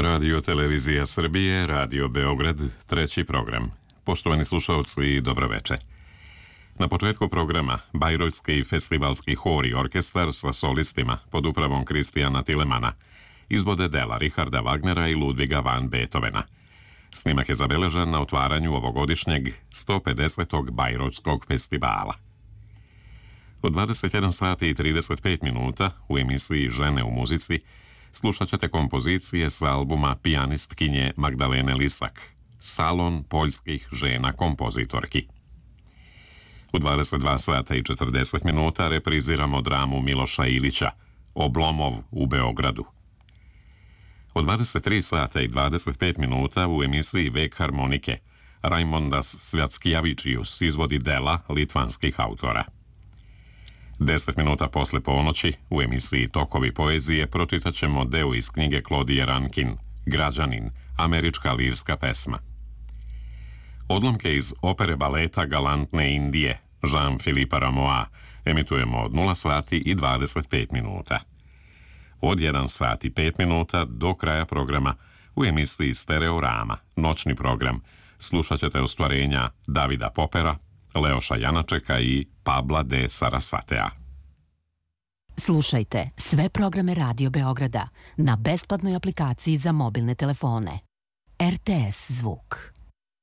Radio Televizija Srbije, Radio Beograd, treći program. Poštovani slušalci, dobroveče. Na početku programa Bajročski festivalski hor i orkestar sa solistima pod upravom Kristijana Tilemana izvode dela Richarda Wagnera i Ludviga van Beethovena. Snimak je zabeležen na otvaranju ovogodišnjeg 150. Bajročskog festivala. Od 21 sati i 35 minuta u emisiji Žene u muzici slušat ćete kompozicije sa albuma pijanistkinje Magdalene Lisak, Salon poljskih žena kompozitorki. U 22 sata i 40 minuta repriziramo dramu Miloša Ilića, Oblomov u Beogradu. Od 23 sata i 25 minuta u emisiji Vek harmonike Raimondas Svjatskijavičius izvodi dela litvanskih autora. 10 minuta posle ponoći u emisiji Tokovi poezije pročitat ćemo deo iz knjige Klodije Rankin, Građanin, američka lirska pesma. Odlomke iz opere baleta Galantne Indije Jean-Philippe Rameau emitujemo od 0 sati i 25 minuta. Od 1 sat i 5 minuta do kraja programa u emisiji Stereorama, noćni program, slušat ćete ostvarenja Davida Popera, Leoša Janačeka i Pabla de Sarasatea. Slušajte sve programe Radio Beograda na besplatnoj aplikaciji za mobilne telefone. RTS zvuk.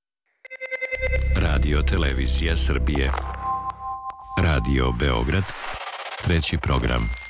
Radio Televizija Srbije. Radio Beograd, treći program.